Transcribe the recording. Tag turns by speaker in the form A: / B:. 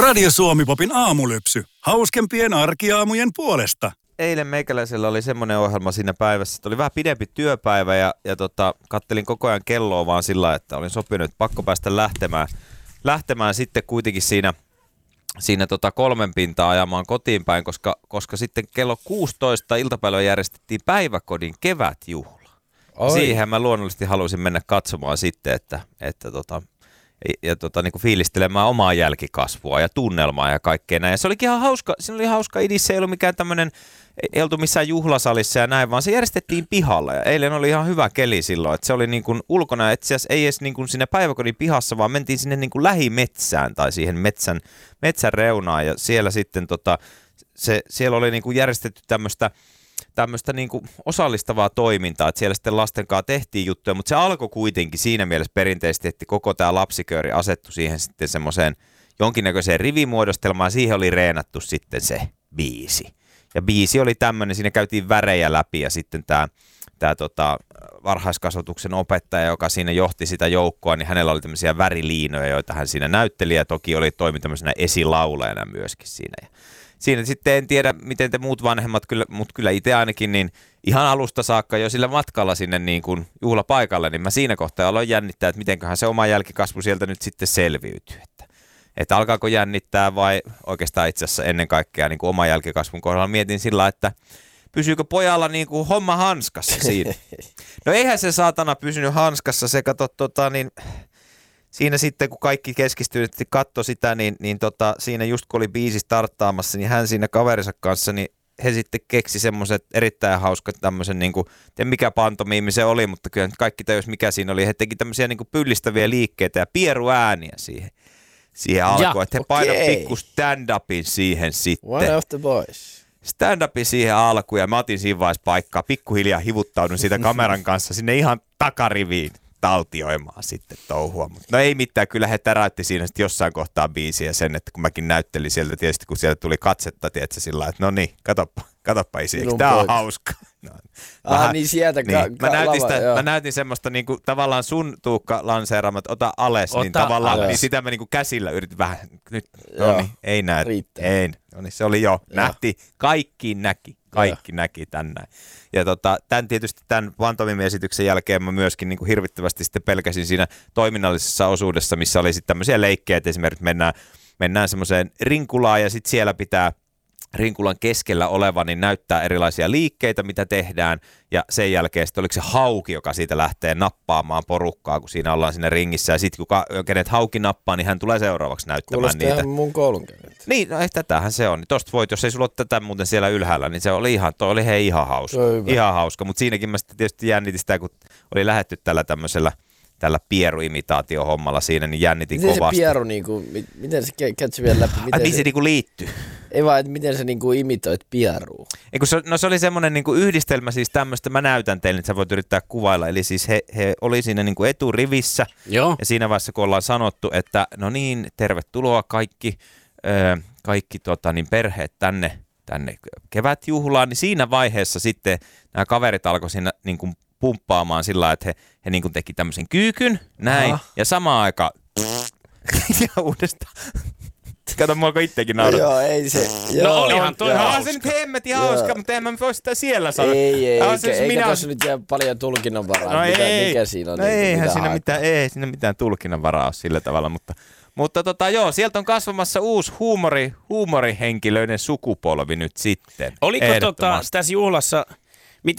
A: Radio Suomi-popin aamulypsy. Hauskempien arkiaamujen puolesta.
B: Eilen meikäläisellä oli semmoinen ohjelma siinä päivässä, että oli vähän pidempi työpäivä ja kattelin koko ajan kelloa vaan sillä, että olin sopinut, että pakko päästä lähtemään sitten kuitenkin siinä 3 pintaa ajamaan kotiin päin, koska sitten kello 16 iltapäivällä järjestettiin päiväkodin kevätjuhla. Siihen mä luonnollisesti halusin mennä katsomaan sitten, että niin kuin fiilistelemään omaa jälkikasvua ja tunnelmaa ja kaikkea näin. Ja se olikin ihan hauska, siinä oli hauska idis, se ei ollut mikään tämmöinen, ei oltu missään juhlasalissa ja näin, vaan se järjestettiin pihalla. Ja eilen oli ihan hyvä keli silloin, että se oli niin kuin ulkona, itse asiassa ei edes niin kuin siinä päiväkodin pihassa, vaan mentiin sinne niin kuin lähimetsään tai siihen metsän reunaan. Ja siellä sitten siellä oli niin kuin järjestetty tämmöistä niin kuin osallistavaa toimintaa, että siellä sitten lasten kanssa tehtiin juttuja, mutta se alkoi kuitenkin siinä mielessä perinteisesti, että koko tämä lapsikööri asettui siihen sitten semmoiseen jonkinnäköiseen rivimuodostelmaan, siihen oli reenattu sitten se biisi. Ja biisi oli tämmöinen, siinä käytiin värejä läpi ja sitten tämä varhaiskasvatuksen opettaja, joka siinä johti sitä joukkoa, niin hänellä oli tämmöisiä väriliinoja, joita hän siinä näytteli ja toki toimi tämmöisenä esilaulajana myöskin siinä. Siinä sitten en tiedä, miten te muut vanhemmat, mutta kyllä itse ainakin niin ihan alusta saakka jo sillä matkalla sinne niin kuin juhlapaikalle, niin mä siinä kohtaa aloin jännittää, että mitenköhän se oma jälkikasvu sieltä nyt sitten selviytyy. Että alkaako jännittää vai oikeastaan itse asiassa ennen kaikkea niin kuin oma jälkikasvun kohdalla mietin sillä, että pysyykö pojalla niin kuin homma hanskassa siinä. No eihän se saatana pysynyt hanskassa, se siinä sitten, kun kaikki keskistyneesti katsoi sitä, niin siinä just kun oli biisi starttaamassa, niin hän siinä kaverinsa kanssa, niin he sitten keksi semmoiset erittäin hauskat tämmöisen, niin kuin, en mikä pantomiimi se oli, mutta kyllä kaikki tajus mikä siinä oli. He teki tämmöisiä niin kuin pyllistäviä liikkeitä ja pieruääniä siihen alkuun, että he painoivat pikku stand-upin siihen sitten.
C: One of the boys.
B: Stand-upin siihen alkuun ja mä otin siinä vaiheessa paikkaa, pikkuhiljaa hivuttaudun siitä kameran kanssa sinne ihan takariviin taltioimaan sitten touhua. No ei mitään, kyllä he täräytti siinä sitten jossain kohtaa biisiä sen, että kun mäkin näyttelin sieltä, tietysti kun sieltä tuli katsetta, tietysti sillä lailla, että no niin, katoppa isi, eikö tää on hauska? No,
C: niin sieltä
B: mä näytin semmoista niinku tavallaan sun Tuukka lanseeraamat, ota ales, niin tavallaan ales. Niin sitä mä niinku käsillä yritin vähän, nyt, no niin, ei näy, ei, no niin, se oli jo, nähti, kaikki näki tänään. Ja tämän tietysti tämän pantomimiesityksen jälkeen mä myöskin niin kuin hirvittävästi sitten pelkäsin siinä toiminnallisessa osuudessa, missä oli sitten tämmöisiä leikkejä, että esimerkiksi mennään semmoiseen rinkulaan ja sitten siellä pitää rinkulan keskellä oleva, niin näyttää erilaisia liikkeitä, mitä tehdään, ja sen jälkeen sitten oliko se hauki, joka siitä lähtee nappaamaan porukkaa, kun siinä ollaan siinä ringissä, ja sitten kun kenet hauki nappaa, niin hän tulee seuraavaksi näyttämään
C: kuulostaa
B: niitä.
C: Mun koulunkäynnit.
B: Niin, no tätähän se on. Tosta voit, jos ei sulla ole tätä muuten siellä ylhäällä, niin se oli ihan hauska. Ihan hauska, mutta siinäkin mä sitten tietysti jännitin sitä, kun oli lähdetty tällä pieru-imitaatio-hommalla siinä, niin jännitin kovasti.
C: Miten se pieru, miten se kätsi vielä läpi?
B: Miten se niinku liittyy?
C: Ei vaan, että miten se niinku imitoit pierua?
B: Se oli semmoinen niinku yhdistelmä siis tämmöistä, mä näytän teille, että sä voit yrittää kuvailla. Eli siis he oli siinä niinku eturivissä. Joo. Ja siinä vaiheessa, kun ollaan sanottu, että no niin, tervetuloa kaikki niin perheet tänne kevätjuhlaan, niin siinä vaiheessa sitten nämä kaverit alkoi siinä niinku pumppaamaan sillä lailla, että he niin kuin teki tämmöisen kyykyn, näin, ja samaan aikaan ja uudestaan. Kato, mua alkoi itsekin naurata.
C: Joo, ei se.
B: No olihan toi hauska. Se nyt hemmetin hauska, mutta en mä voi sitä siellä sanoa.
C: Eikä tuossa nyt jää paljon tulkinnanvaraa.
B: No
C: mikä siinä on?
B: No eihän siinä mitään tulkinnanvaraa ole sillä tavalla, mutta joo, sieltä on kasvamassa uusi huumorihenkilöiden sukupolvi nyt sitten.
D: Oliko tässä juhlassa